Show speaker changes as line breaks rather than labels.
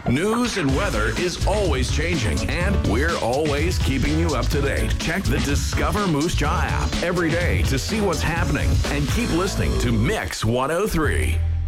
News and weather is always changing, and we're always keeping you up to date. Check the Discover Moose Jaw app every day to see what's happening, and keep listening to Mix 103.